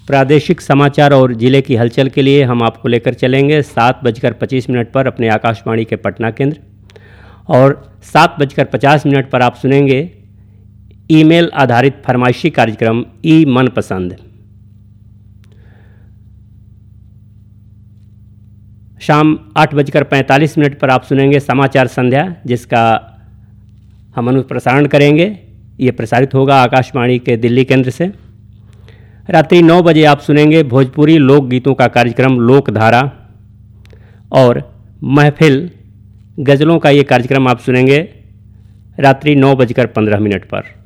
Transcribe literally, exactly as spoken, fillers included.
प्रादेशिक समाचार और जिले की हलचल के लिए हम आपको लेकर चलेंगे सात बजकर पच्चीस मिनट पर अपने आकाशवाणी के पटना केंद्र, और सात बजकर पचास मिनट पर आप सुनेंगे ईमेल आधारित फरमाइशी कार्यक्रम ई मनपसंद। शाम आठ बजकर पैंतालीस मिनट पर आप सुनेंगे समाचार संध्या, जिसका हम अनुप्रसारण करेंगे। ये प्रसारित होगा आकाशवाणी के दिल्ली केंद्र से। रात्रि नौ बजे आप सुनेंगे भोजपुरी लोकगीतों का कार्यक्रम लोकधारा, और महफिल गज़लों का ये कार्यक्रम आप सुनेंगे रात्रि नौ बजकर पंद्रह मिनट पर।